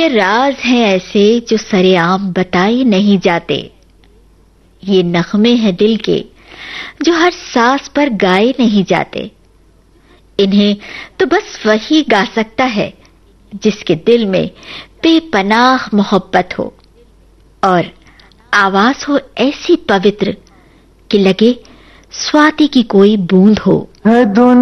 राज हैं ऐसे जो सरेआम बताए नहीं जाते। ये नगमे हैं दिल के जो हर सांस पर गाए नहीं जाते। इन्हें तो बस वही गा सकता है जिसके दिल में बेपनाह मोहब्बत हो और आवाज हो ऐसी पवित्र कि लगे स्वाति की कोई बूंद हो।